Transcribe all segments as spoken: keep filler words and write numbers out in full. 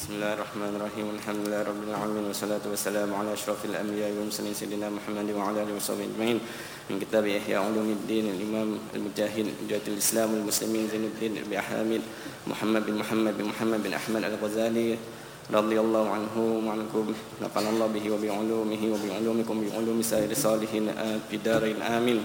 بسم الله الرحمن الرحيم. الحمد لله رب العالمين، والصلاة والسلام على أشرف الأنبياء والمرسلين سيدنا محمد وعلى آله وصحبه أجمعين. من كتاب إحياء علوم الدين الإمام المجاهد مجاهد الإسلام والمسلمين زين الدين أبي حامد محمد بن محمد بن محمد بن أحمد الغزالي رضي الله عنه وعنكم، نفعنا الله به وبعلومه وبعلومكم بعلوم سائر الصالحين في دارين آمين.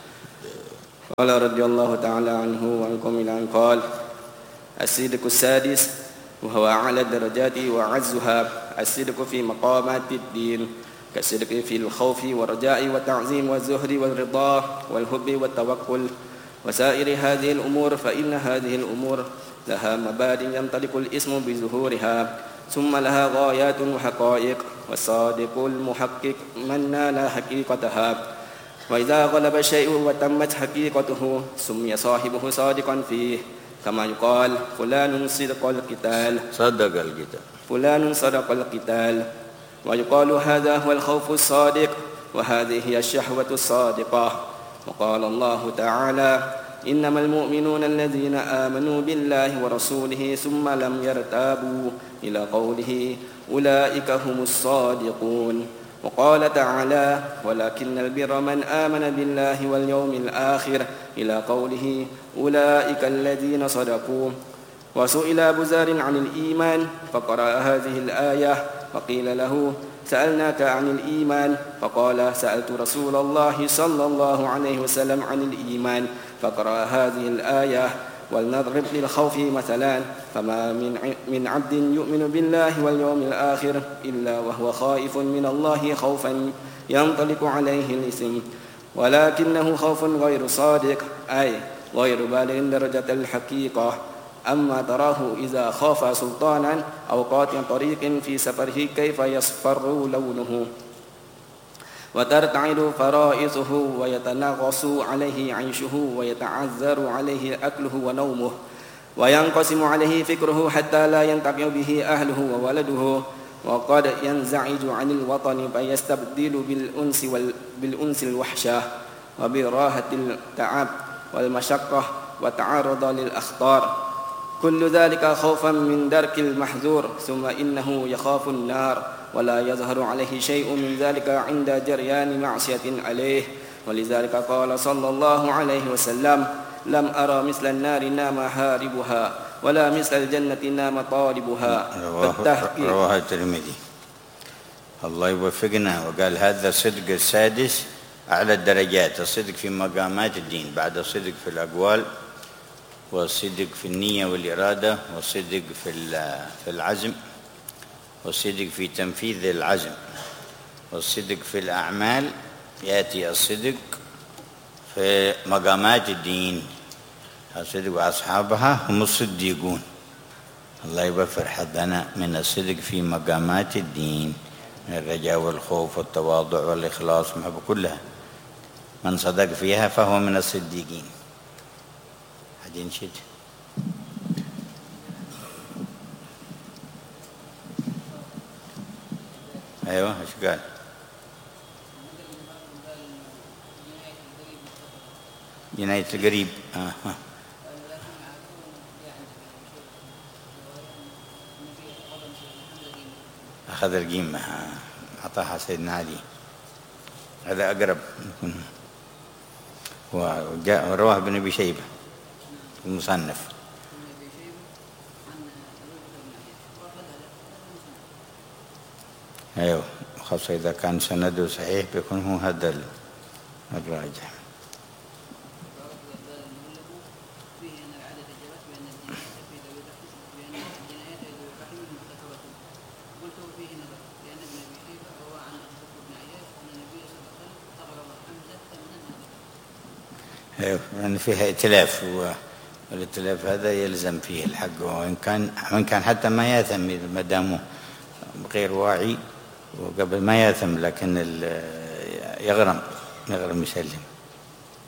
قال رضي الله تعالى عنه وعنكم إلى أن قال: الصدق السادس وهو أعلى الدرجات وأعزها، الصدق في مقامات الدين كالصدق في الخوف والرجاء والتعظيم والزهد والرضا والحب والتوكل وسائر هذه الأمور، فإن هذه الأمور لها مبادئ ينطلق الاسم بظهورها، ثم لها غايات وحقائق، والصادق المحقق من نال حقيقتها، وإذا غلب الشيء وتمت حقيقته سمي صاحبه صادقا فيه، كما يقال فلان صدق القتال صدق القتال فلان صدق القتال، ويقال هذا هو الخوف الصادق، وهذه هي الشهوة الصادقة. وقال الله تعالى: إنما المؤمنون الذين آمنوا بالله ورسوله ثم لم يرتابوا، إلى قوله أولئك هم الصادقون. وقال تعالى: ولكن البر من آمن بالله واليوم الآخر، إلى قوله أولئك الذين صدقوا. وسئل أبو ذر عن الإيمان فقرأ هذه الآية، وقيل له: سألناك عن الإيمان، فقال: سألت رسول الله صلى الله عليه وسلم عن الإيمان، فقرأ هذه الآية. ولنضرب للخوف مثلا: فما من عبد يؤمن بالله واليوم الآخر إلا وهو خائف من الله خوفا ينطلق عليه الإثم، ولكنه خوف غير صادق، أي غير بالغ درجة الحقيقة. أما تراه إذا خاف سلطانا أو قاطع طريق في سفره كيف يصفر لونه وترتعد فرائصه ويتنغص عليه عيشه ويتعذر عليه أكله ونومه وينقسم عليه فكره حتى لا ينتفع به أهله وولده، وقد ينزعج عن الوطن فيستبدل بالأنس, بالأنس الوحشة وبراحة التعب والمشقة وتعرض للأخطار، كل ذلك خوفا من درك المحذور. ثم إنه يخاف النار ولا يظهر عليه شيء من ذلك عند جريان معصية عليه، ولذلك قال صلى الله عليه وسلم: لم أرى مثل النار نام هاربها ولا مثل الجنة نام طالبها. رواه الترمذي. الله يوفقنا. وقال هذا الصدق السادس أعلى الدرجات، الصدق في مقامات الدين، بعد الصدق في الأقوال، والصدق في النية والإرادة، والصدق في العزم، والصدق في تنفيذ العزم، والصدق في الأعمال، يأتي الصدق في مقامات الدين. الصدق وأصحابها هم الصديقون. الله يوفر حظنا من الصدق في مقامات الدين، من الرجاء والخوف والتواضع والإخلاص والمحبة كلها، من صدق فيها فهو من الصديقين. حد ينشد؟ أيوة، إيش قال؟ جناية القريب. آه. أخذ القيمة، أعطاها سيدنا علي، هذا أقرب. وجاء رواه ابن أبي شيبة المصنف. أيوه، خاصة إذا كان سنده صحيح بيكون هو هذا الراجح. أيوه، يعني فيها ائتلاف، والائتلاف هذا يلزم فيه الحق، وإن كان وإن كان حتى ما ياثم ما دامه غير واعي، وقبل ما ياثم لكن يغرم يغرم يسلم.